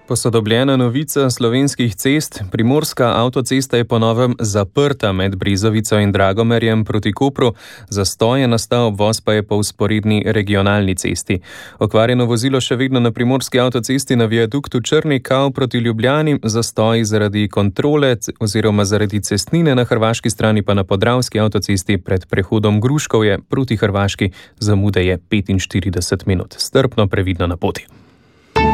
Posodobljena novica slovenskih cest. Primorska avtocesta je po novem zaprta med Brezovico in Dragomerjem proti Kopru. Zastoj je nastal, obvoz pa je po vzporedni regionalni cesti. Okvarjeno vozilo še vedno na primorski avtocesti na viaduktu Črni Kav proti Ljubljani, zastoj zaradi kontrole oziroma zaradi cestnine na hrvaški strani pa na podravski avtocesti pred prehodom Gruškovje proti Hrvaški. Zamude je 45 minut. Strpno, previdno na poti.